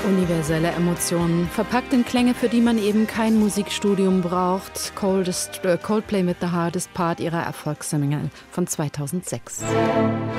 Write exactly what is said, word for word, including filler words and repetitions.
Universelle Emotionen, verpackt in Klänge, für die man eben kein Musikstudium braucht. Coldest, äh, Coldplay mit The Hardest Part ihrer Erfolgssingle von zweitausendsechs.